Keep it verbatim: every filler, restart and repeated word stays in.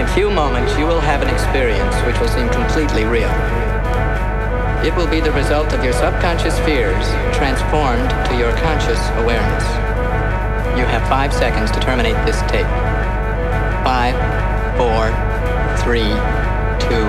few moments, you will have an experience which will seem completely real. It will be the result of your subconscious fears transformed to your conscious awareness. You have five seconds to terminate this tape. Five, four, three, two,